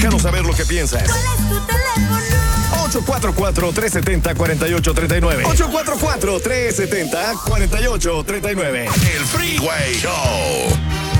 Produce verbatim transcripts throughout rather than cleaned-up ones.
Déjanos saber lo que piensas. ¿Cuál es tu teléfono? ocho cuatro cuatro, tres siete cero, cuatro ocho tres nueve. ocho cuatro cuatro, tres siete cero, cuatro ocho tres nueve. El Freeway Show.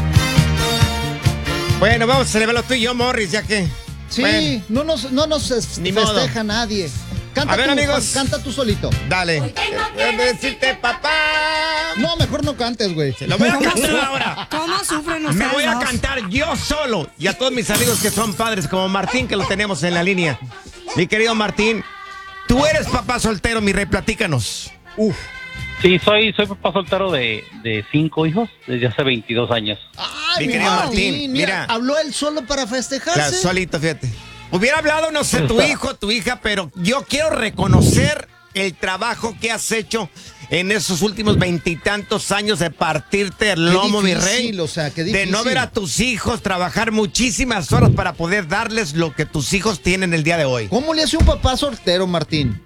Bueno, vamos a celebrarlo tú y yo, Morris, ya que... Sí, bueno, no nos, no nos es- Ni festeja modo. nadie. Canta A ver, tú, amigos. canta tú solito. Dale. Hoy tengo que Quiero decirte, papá. No, mejor no cantes, güey. Lo voy a cantar ahora. ¿Cómo sufren ustedes? Me voy a dos? cantar yo solo. Y a todos mis amigos que son padres, como Martín, que lo tenemos en la línea. Mi querido Martín, tú eres papá soltero, mi rey, platícanos. Uf. Sí, soy, soy papá soltero de, de cinco hijos desde hace veintidós años. Ay, Mi querido Martín, mira, mira. habló él solo para festejarse. Claro, solito, fíjate. Hubiera hablado, no sé, tu hijo, tu hija, pero yo quiero reconocer el trabajo que has hecho en esos últimos veintitantos años de partirte el Qué lomo, mi difícil, rey. o sea, qué de difícil. no ver a tus hijos trabajar muchísimas horas para poder darles lo que tus hijos tienen el día de hoy. ¿Cómo le hace un papá soltero, Martín?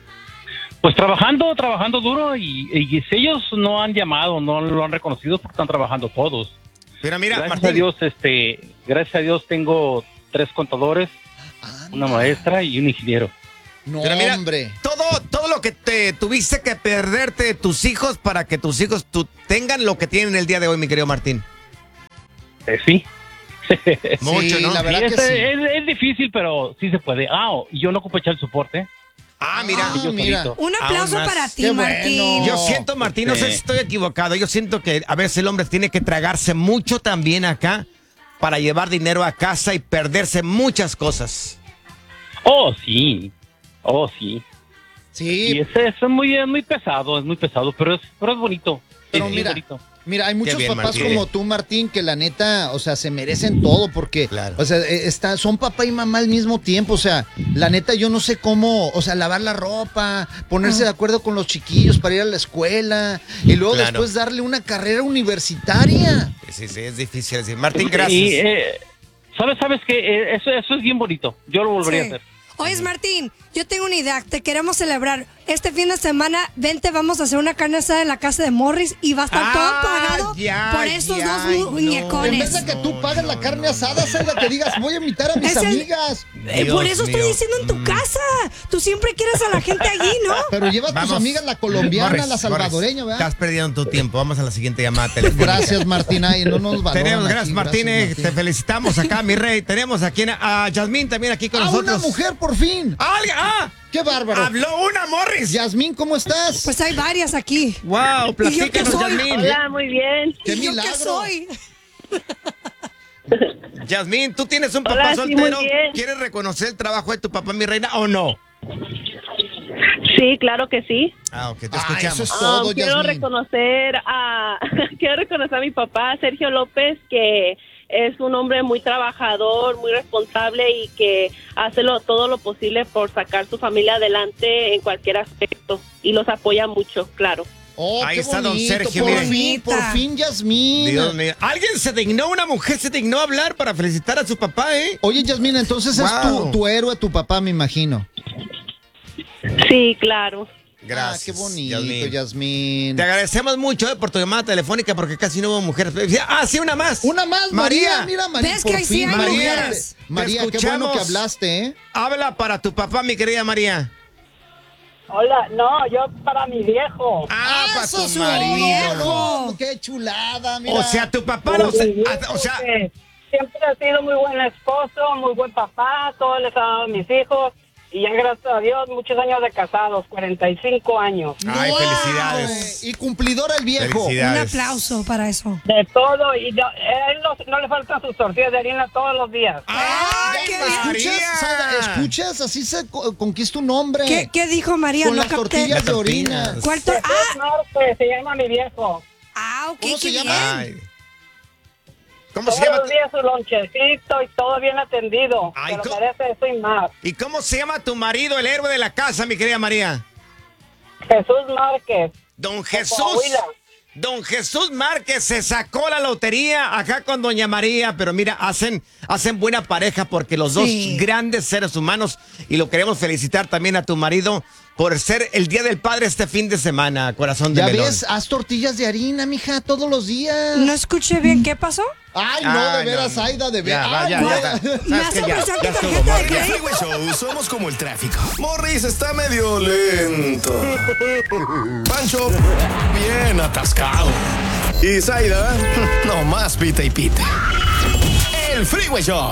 Pues trabajando, trabajando duro y, y si ellos no han llamado, no lo han reconocido porque están trabajando todos. Pero mira, Gracias Martín, a Dios, este, gracias a Dios tengo tres contadores, una maestra y un ingeniero. No, pero mira, hombre. todo, todo lo que te tuviste que perderte de tus hijos para que tus hijos tu- tengan lo que tienen el día de hoy, mi querido Martín. Eh, sí. Mucho, Sí, ¿no? la verdad Sí, que es, sí. es- es difícil, pero sí se puede. Ah, oh, y yo no ocupo echar el soporte. Ah, mira. Ah, Yo mira. solito. Un aplauso Aún más. para ti, Qué Martín. bueno. Yo siento, Martín, no sé Sí. si estoy equivocado. Yo siento que a veces el hombre tiene que tragarse mucho también acá para llevar dinero a casa y perderse muchas cosas. Oh, sí. Oh, sí. Y Sí, ese, ese es muy, es muy pesado, es muy pesado, pero es, pero es bonito. pero Sí, mira, bonito. mira, hay muchos bien, papás Martín. como tú, Martín, que la neta, o sea, se merecen todo porque, Claro. o sea, eh, está, son papá y mamá al mismo tiempo, o sea, la neta yo no sé cómo, o sea, lavar la ropa, ponerse de acuerdo con los chiquillos para ir a la escuela y luego Claro. después darle una carrera universitaria. Sí, sí, es difícil decir. Martín, Y, gracias. eh, ¿sabes, sabes que eso, eso es bien bonito? Yo lo volvería Sí. a hacer. Oye, Martín, yo tengo una idea. Te queremos celebrar. Este fin de semana, vente, vamos a hacer una carne asada en la casa de Morris y va a estar Ah, todo pagado ya, por esos ya, dos no. muñecones. En vez de que tú pagues la carne asada, Zelda, que digas, voy a invitar a mis Es el- amigas. Eh, por Dios eso estoy mío. diciendo en tu casa. Tú siempre quieres a la gente allí, ¿no? Pero lleva a tus Vamos. amigas, la colombiana, Morris, la salvadoreña, Morris, ¿verdad? Estás perdiendo tu tiempo. Vamos a la siguiente llamada telefónica. Gracias, Martín. Ay, no nos valoran Tenemos, aquí. gracias, Martín. eh, Martín. Te felicitamos acá, mi rey. Tenemos aquí a, a Yasmín también aquí con Ah, nosotros. una mujer, por fin. ¡Alguien! ¡Ah! ¡Qué bárbaro! ¡Habló una, Morris! Yasmín, ¿cómo estás? Pues hay varias aquí. ¡Wow! ¿Y yo qué Platícanos, soy? Yasmín. Hola, muy bien. ¡Qué ¿Y yo milagro! qué soy? Yasmín, ¿tú tienes un papá Hola, sí, soltero? muy bien. ¿Quieres reconocer el trabajo de tu papá, mi reina, o no? Sí, claro que sí. Ah, ok, te Ah, escuchamos. eso es Um, todo, quiero Yasmín. reconocer a quiero reconocer a mi papá Sergio López, que es un hombre muy trabajador, muy responsable y que hace lo- todo lo posible por sacar su familia adelante en cualquier aspecto y los apoya mucho, claro. Oh, Ahí qué está don bonito, Sergio, por miren. fin, por fin, Yasmín. Dios mío. ¿Alguien se dignó, una mujer se dignó a hablar para felicitar a su papá, eh? Oye, Yasmín, entonces es Wow. tu, tu héroe, tu papá, me imagino. Sí, claro. Gracias, Ah, qué bonito, Yasmín. Yasmín. Te agradecemos mucho eh, por tu llamada telefónica porque casi no hubo mujeres. Ah, sí, una más. Una más, María. María. Mira, María, ¿Ves por que ahí sí fin, hay María. mujeres? María, Te qué bueno escuchamos. que hablaste, ¿eh? Habla para tu papá, mi querida María. Hola, no, yo para mi viejo. Ah, para ¡Eso tu sí, marido. no, qué chulada, mira. O sea, tu papá Para no mi se... viejo, ah, O sea, que siempre ha sido muy buen esposo, muy buen papá, todo les ha dado a mis hijos. Y ya gracias a Dios, muchos años de casados, cuarenta y cinco años. ay, Wow. felicidades. Y cumplidor el viejo. Un Felicidades. aplauso para eso. De todo, y no, a él no, no le faltan sus tortillas de harina todos los días. ¡Ay, qué ¿Escuchas, María! Sara? ¿Escuchas? Así se co- conquista un hombre. ¿Qué, qué dijo María? Con no las capté. tortillas Las de tortillas. orina. ¿Cuál tor- Jesús ah, Norte, se llama mi viejo. ah, ok, ¿Cómo qué se bien. llama? Ay. ¿Cómo se Todos llama? los días su lonchecito y todo bien atendido. Ay, Pero co- merece eso y más. ¿Y cómo se llama tu marido, el héroe de la casa, mi querida María? Jesús Márquez. Don Jesús. Coahuila. Don Jesús Márquez se sacó la lotería acá con Doña María, pero mira, hacen, hacen buena pareja porque los dos Sí. grandes seres humanos, y lo queremos felicitar también a tu marido, por ser el Día del Padre este fin de semana, corazón de Ya melón. ves, haz tortillas de harina, mija, todos los días. No escuché bien, ¿qué pasó? Ay, no, Ay, de veras, no, no. Aida, de Ya, veras. va, Ay, ya, no. ya, ya. ¿Me ¿Sabes vas qué? a Ya, prestar ya tu estuvo, tarjeta de Morris. El crédito? Freeway Show somos como el tráfico. Morris está medio lento. Pancho, bien atascado. Y Zaida, no más pita y pita. El Freeway Show.